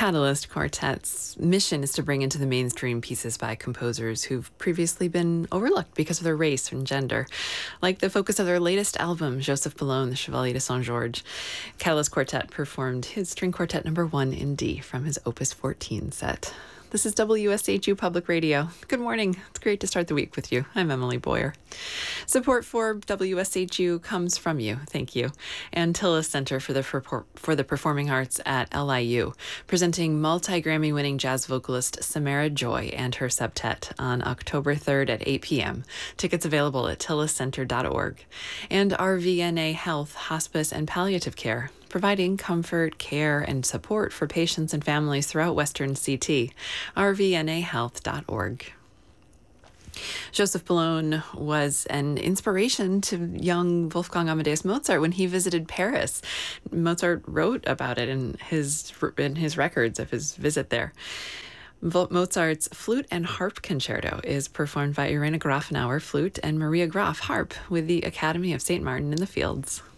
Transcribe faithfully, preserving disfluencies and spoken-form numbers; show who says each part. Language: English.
Speaker 1: Catalyst Quartet's mission is to bring into the mainstream pieces by composers who've previously been overlooked because of their race and gender, like the focus of their latest album, Joseph Boulogne, the Chevalier de Saint-Georges. Catalyst Quartet performed his string quartet number one in D from his Opus fourteen set. This is W S H U Public Radio. Good morning. It's great to start the week with you. I'm Emily Boyer. Support for W S H U comes from you. Thank you. And Tillis Center for the for the Performing Arts at L I U, presenting multi-Grammy winning jazz vocalist Samara Joy and her septet on October third at eight p.m. Tickets available at tillis center dot org. And R V N A Health, Hospice, and Palliative Care, providing comfort, care, and support for patients and families throughout Western C T. R V N A health dot org. Joseph Boulogne was an inspiration to young Wolfgang Amadeus Mozart when he visited Paris. Mozart wrote about it in his in his records of his visit there. Mozart's Flute and Harp Concerto is performed by Irena Grafenauer, flute, and Maria Graf, harp, with the Academy of Saint Martin in the Fields.